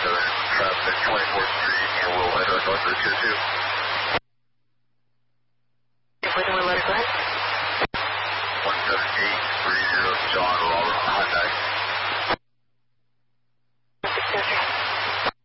traffic 24th Street, and we'll head our north route 22. If we can let it go ahead. 17830 John Robert.